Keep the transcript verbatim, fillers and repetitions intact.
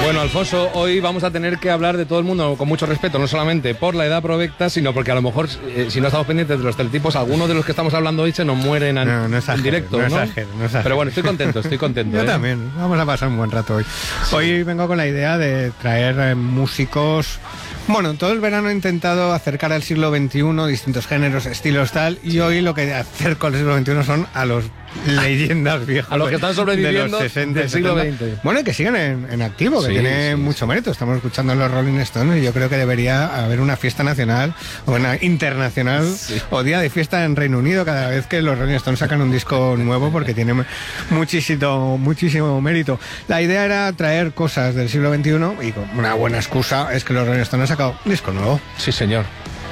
Bueno, Alfonso, hoy vamos a tener que hablar de todo el mundo con mucho respeto, no solamente por la edad provecta, sino porque a lo mejor, eh, si no estamos pendientes de los teletipos, algunos de los que estamos hablando hoy se nos mueren en, no, no en directo, no, ¿no? Exagero, no exagero. Pero bueno, estoy contento, estoy contento. Yo ¿eh? también, vamos a pasar un buen rato hoy. Sí. Hoy vengo con la idea de traer eh, músicos... Bueno, todo el verano he intentado acercar al siglo veintiuno, distintos géneros, estilos, tal, y hoy lo que acerco al siglo veintiuno son a los leyendas viejas. A los que están sobreviviendo de los sesenta, del siglo setenta. veinte. Bueno, y que siguen en, en activo, que Sí, tiene sí, mucho sí. mérito. Estamos escuchando a los Rolling Stones y yo creo que debería haber una fiesta nacional o una internacional Sí. o día de fiesta en Reino Unido cada vez que los Rolling Stones sacan un disco nuevo, porque tiene muchísimo, muchísimo mérito. La idea era traer cosas del siglo veintiuno y con una buena excusa es que los Rolling Stones han sacado un disco nuevo. Sí, señor.